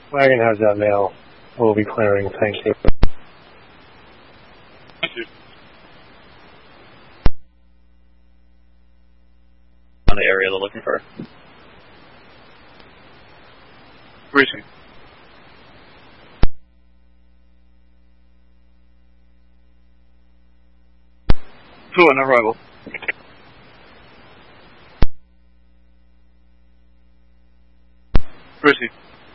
Wagon has that mail. We'll be clearing, thank you. Thank you. On the area they're looking for. Greeting. To an arrival. Greeting.